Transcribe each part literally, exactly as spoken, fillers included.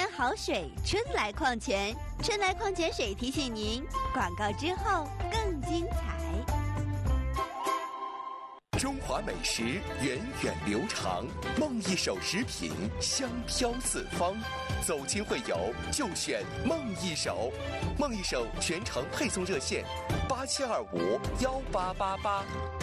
泉好水，春来矿泉，春来矿泉水提醒您，广告之后更精彩。 中华美食源远流长，梦一手食品香飘四方。走亲会友就选梦一手，梦一手全程配送热线八七二五幺八八八。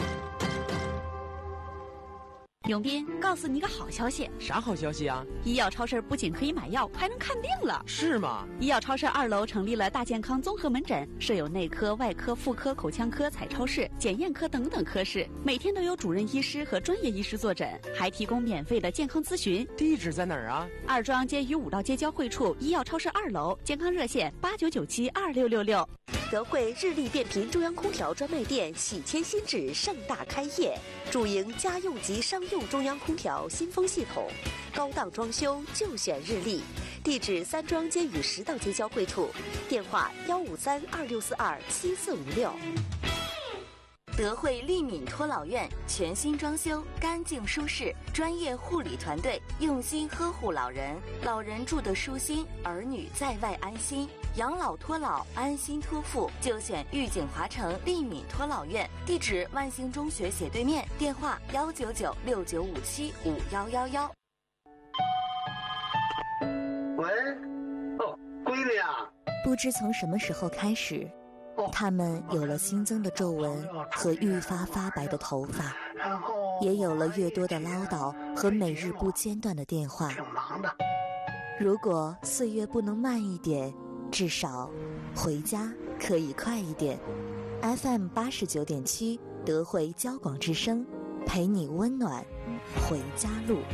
永斌，告诉你个好消息。 啥好消息啊？ 医药超市不仅可以买药，还能看病了。 是吗？ 医药超市二楼成立了大健康综合门诊，设有内科、外科、妇科、口腔科、彩超室、检验科等等科室，每天都有主任医师和专业医师坐诊，还提供免费的健康咨询。 地址在哪儿啊？ 二庄街与五道街交汇处医药超市二楼，健康热线八九九七二六六六。 德惠日立变频中央空调专卖店喜迁新址盛大开业，主营家用及商用中央空调新风系统，高档装修就选日立。地址三庄街与十道街交汇处，电话幺五三二六四二七四五六。德惠利敏托老院全新装修，干净舒适，专业护理团队用心呵护老人，老人住得舒心，儿女在外安心。养老托老，安心托付，就选玉景华城利敏托老院。地址万兴中学斜对面，电话幺九九六九五七五幺幺幺。 喂，哦，闺女啊！ 不知从什么时候开始，他们有了新增的皱纹和愈发发白的头发，也有了越多的唠叨和每日不间断的电话。 挺忙的。 如果岁月不能慢一点，至少回家可以快一点。 F M 八十九点七德惠交广之声，陪你温暖回家路。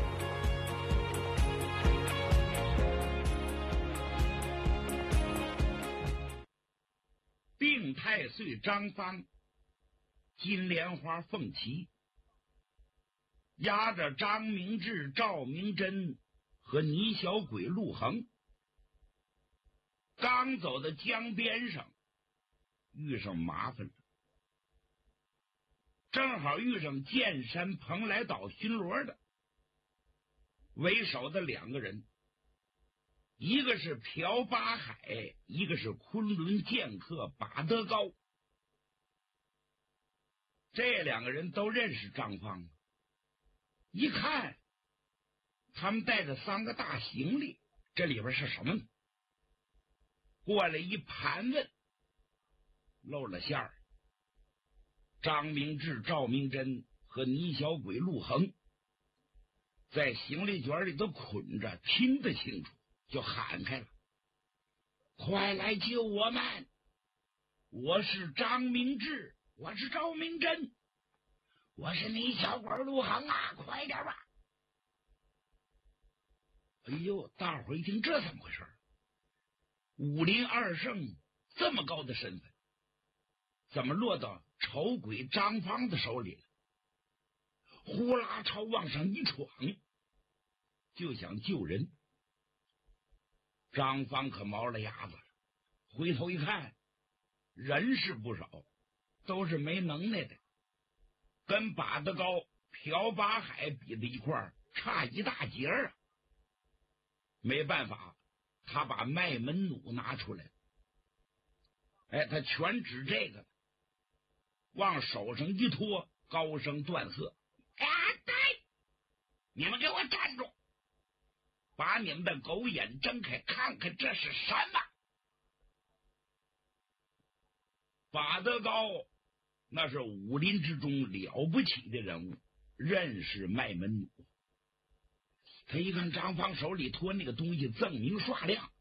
定太岁张方，金莲花凤旗，压着张明志、赵明真和倪小鬼陆恒。刚走到江边上，遇上麻烦了，正好遇上剑山蓬莱岛巡逻的为首的两个人，一个是朴八海，一个是昆仑剑客把德高。这两个人都认识张方，一看他们带着三个大行李，这里边是什么呢？过来一盘问，露了馅儿。张明志、赵明真和倪小鬼陆恒在行李卷里都捆着，听得清楚，就喊开了：快来救我们！我是张明志，我是赵明真，我是倪小鬼陆恒啊，快点吧！哎呦，大伙一听，这怎么回事？武林二圣这么高的身份，怎么落到丑鬼张方的手里了？呼啦朝往上一闯，就想救人。张方可毛了牙子了，回头一看，人是不少，都是没能耐的，跟把德高、朴八海比在一块儿，差一大截啊！没办法，他把麦门弩拿出来，哎，他全指这个，往手上一托，高声断喝：哎，对，你们给我站住！把你们的狗眼睁开，看看这是什么！把德高那是武林之中了不起的人物，认识麦门弩。他一看张方手里托那个东西锃明刷亮，